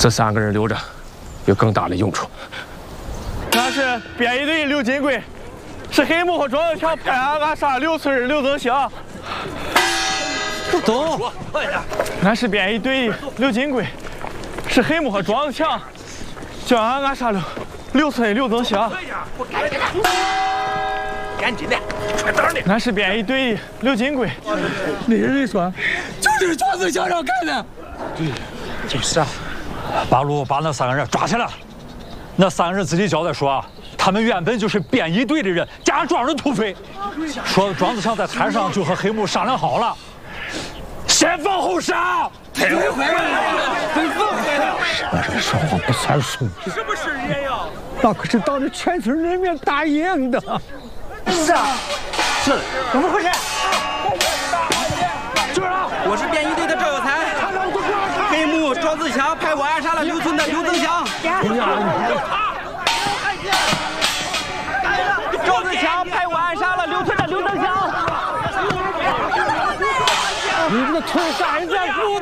这3个人留着，有更大的用处。 俺是编一队刘金贵，是黑幕和庄子强派俺杀刘村人刘增祥。 走。 俺是编一队刘金贵，是黑幕和庄子强叫俺杀刘村人刘增祥。 赶紧的，快点的！ 俺是编一队刘金贵。 那些人说，就是庄子强让干的。 对，就是啊。 八路把那3个人抓起来了。那3个人自己交代说啊，他们原本就是编一队的人，加上庄人土匪，说庄子强在台上就和黑幕商量好了，先放后杀。 太坏了，真放坏了！ 我这说话不算数。 什么事也要？ 那可是当着全村人面答应的。 是啊，是，怎么回事？ 就是啊，我是编一队的赵有才，黑幕庄子强派我暗杀了刘村的刘增祥。赵子强派我暗杀了刘村的刘增祥。 你这个村杀人犯不